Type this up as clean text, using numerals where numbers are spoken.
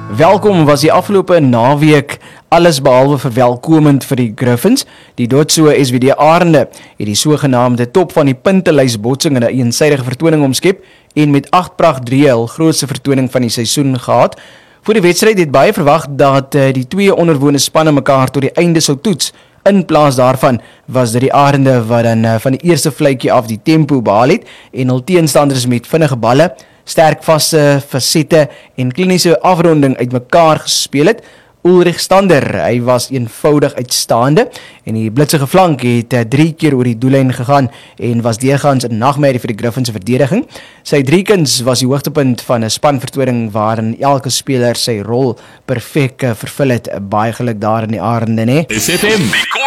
Welkom was die afgelope naweek alles behalwe verwelkomend vir die Griffins. Die Dotso SWD Arende het die sogenaamde top van die puntelys botsing in 'n eensydige vertoning omskep en met 8-3 hul grootste vertoning van die seisoen gehad. Voor die wedstryd het baie verwag dat die twee onderwone spanne mekaar tot die einde sou toets. In plaas daarvan was dit die Arende wat dan van die eerste vletjie af die tempo behaal het en hul teenstanders met vinnige balle, sterk vaste fasette en kliniese afronding uitmekaar gespeel het. Ulrich Stander, hy was eenvoudig uitstaande en die blitsige flank het 3 keer oor die doellyn gegaan en was deurgaans 'n nagmerrie vir die Griffins se verdediging. Sy driekens was die hoogtepunt van 'n spanvertoning waarin elke speler sy rol perfek vervul het. Baie geluk daar in die Arende, né? SFM.